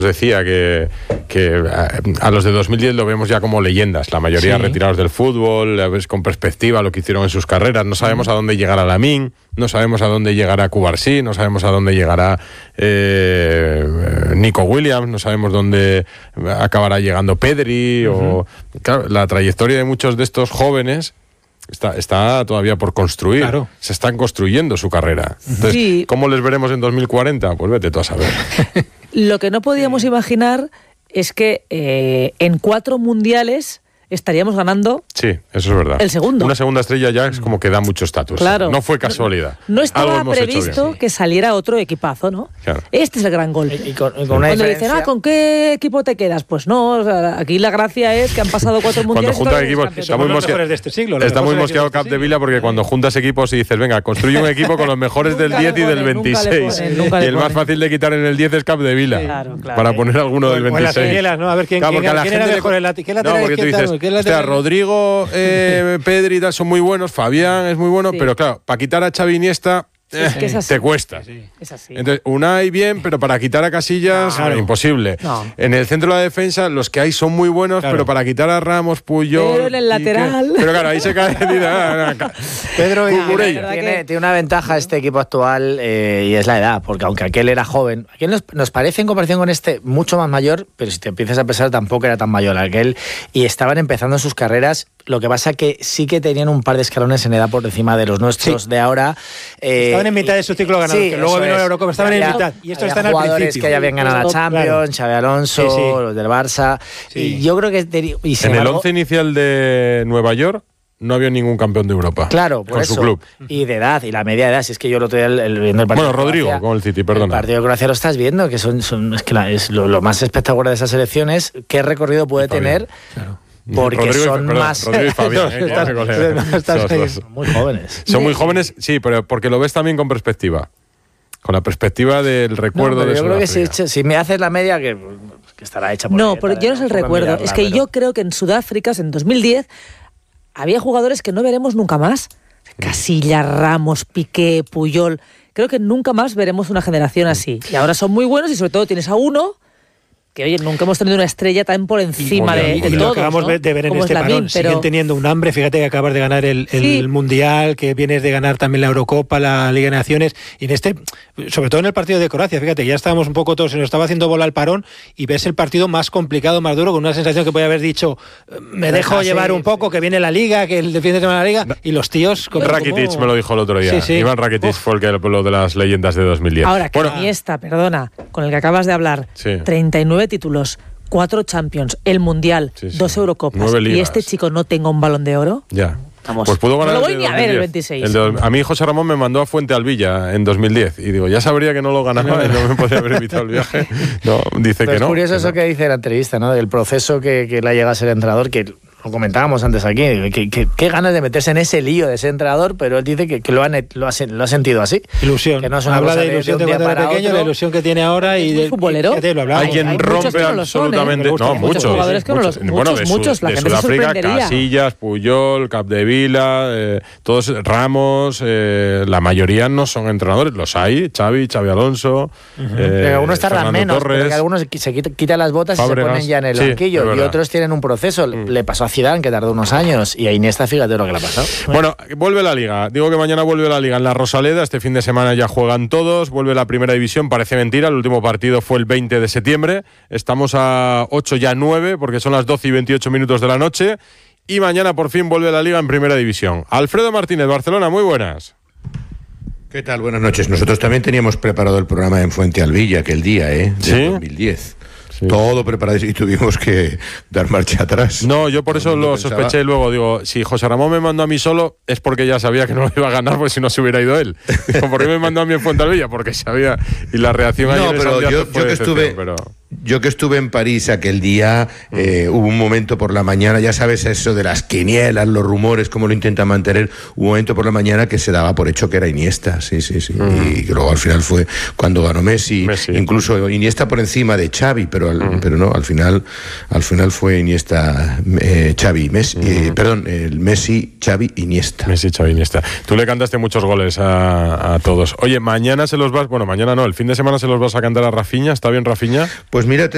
Decía que a los de 2010 lo vemos ya como leyendas, la mayoría retirados del fútbol, ves con perspectiva lo que hicieron en sus carreras. No sabemos a dónde llegará Lamine, no sabemos a dónde llegará Cubarsí, no sabemos a dónde llegará Nico Williams, no sabemos dónde acabará llegando Pedri. Claro, la trayectoria de muchos de estos jóvenes está todavía por construir. Claro. Se están construyendo su carrera. Entonces, ¿cómo les veremos en 2040? Pues vete tú a saber. Lo que no podíamos imaginar es que en 4 mundiales estaríamos ganando. Sí, eso es verdad. El segundo. Una segunda estrella ya es como que da mucho estatus. Claro. No fue casualidad. No estaba previsto que saliera otro equipazo, ¿no? Claro. Este es el gran golpe. Y con una cuando dicen, ¿con qué equipo te quedas? Pues no, o sea, aquí la gracia es que han pasado 4 mundiales. Cuando juntan equipos, está muy mosqueado de este siglo. Está muy mosqueado Capdevila porque cuando juntas equipos y dices, venga, construye un equipo con los mejores del 10 y del 26. Y el más fácil de quitar en el 10 es Capdevila. Claro. Para poner alguno del 26. Las quielas, ¿no? A ver quién era mejor el lateral. No, porque tú dices, Rodrigo, Pedri y tal son muy buenos, Fabián es muy bueno, pero claro, para quitar a Xavi Iniesta te cuesta. Es así. Entonces, Unai bien, pero para quitar a Casillas, imposible. No. En el centro de la defensa, los que hay son muy buenos, pero para quitar a Ramos, Puyol... Pero en el lateral... Pero claro, ahí se cae... Pedro tiene una ventaja este equipo actual y es la edad, porque aunque aquel era joven, aquel nos parece en comparación con este mucho más mayor, pero si te empiezas a pensar tampoco era tan mayor aquel, y estaban empezando sus carreras. Lo que pasa que sí que tenían un par de escalones en edad por encima de los nuestros de ahora. Estaban en mitad de su ciclo ganador, que luego vino la Eurocopa, estaban en mitad. Y estos están al principio. Jugadores que ya habían ganado la Champions, Xabi Alonso, los del Barça. Y yo creo que... en el 11 inicial de Nueva York no había ningún campeón de Europa. Claro, con su club. Y de edad, y la media edad. Si es que yo el otro día viendo el partido. Bueno, Rodrigo, con el City, perdona. El partido de Croacia lo estás viendo, que es lo más espectacular de esas selecciones. ¿Qué recorrido puede tener? Claro. Porque Rodrigo son más... Rodrigo y Fabián, son muy jóvenes. Son muy jóvenes, sí, pero porque lo ves también con perspectiva. Con la perspectiva del recuerdo de Sudáfrica. Yo creo que si me haces la media, que estará hecha por No, pero yo no es el recuerdo. Es que yo creo que en Sudáfrica, en 2010, había jugadores que no veremos nunca más. Casillas, Ramos, Piqué, Puyol. Creo que nunca más veremos una generación así. Y ahora son muy buenos y sobre todo tienes a uno... que oye, nunca hemos tenido una estrella tan por encima de todos. Lo que acabamos de ver en este parón, siguen teniendo un hambre. Fíjate que acabas de ganar el Mundial, que vienes de ganar también la Eurocopa, la Liga de Naciones, y en este, sobre todo en el partido de Croacia, fíjate, ya estábamos un poco todos, se nos estaba haciendo bola el parón, y ves el partido más complicado, más duro, con una sensación que podía haber dicho, me dejo llevar un poco, que viene la Liga, que el fin de semana la Liga, y los tíos... Rakitic me lo dijo el otro día. Iván Rakitic fue lo de las leyendas de 2010. Ahora, Iniesta, perdona, con el que acabas de hablar, 39 títulos, 4 Champions, el Mundial, 2 Eurocopas, y este chico no tenga un Balón de Oro. Ya. Pues pudo ganar. No lo voy ni a ver el 26. A mí José Ramón me mandó a Fuente Alvilla en 2010 y digo, ya sabría que no lo ganaba y no me podía haber evitado el viaje. No, dice que no. Es curioso eso que dice en la entrevista, ¿no? Del proceso que le llega a ser entrenador, que lo comentábamos antes aquí, qué ganas de meterse en ese lío de ser entrenador, pero él dice que lo ha sentido así. Ilusión. Que no es una Habla cosa de ilusión de cuando era pequeño, la ilusión que tiene ahora y de futbolero. Hay quien rompe absolutamente. No, muchos. Jugadores que muchos. La gente se sorprendería. Casillas, Puyol, Capdevila, todos Ramos, la mayoría no son entrenadores. Los hay, Xavi Alonso. Pero algunos tardan menos, Torres, porque algunos se quitan las botas Fábregas, y se ponen ya en el banquillo, y otros tienen un proceso. Le pasó a Zidane, que tardó unos años, y a Iniesta, fíjate lo que le ha pasado. Bueno, vuelve la Liga. Digo que mañana vuelve la Liga en la Rosaleda. Este fin de semana ya juegan todos. Vuelve la Primera División. Parece mentira. El último partido fue el 20 de septiembre. Estamos a 8, ya 9, porque son las 12 y 28 minutos de la noche. Y mañana por fin vuelve la Liga en Primera División. Alfredo Martínez, Barcelona, muy buenas. ¿Qué tal? Buenas noches. Nosotros también teníamos preparado el programa en Fuente Alvilla aquel día, de 2010. Sí. Todo preparado y tuvimos que dar marcha atrás. No, yo por eso lo sospeché luego. Digo, si José Ramón me mandó a mí solo, es porque ya sabía que no lo iba a ganar, porque si no se hubiera ido él. Digo, ¿por qué me mandó a mí en Fuentealbilla? Porque sabía. Y la reacción ayer yo que estuve en París aquel día, hubo un momento por la mañana, ya sabes eso de las quinielas, los rumores, cómo lo intentan mantener, un momento por la mañana que se daba por hecho que era Iniesta, sí. Y luego al final fue cuando ganó Messi. Incluso Iniesta por encima de Xavi, pero no, al final fue Iniesta, Xavi, Messi, el Messi, Xavi, Iniesta. Messi, Xavi, Iniesta. Tú le cantaste muchos goles a todos. Oye, mañana el fin de semana se los vas a cantar a Rafinha, ¿está bien Rafinha? Pues mira,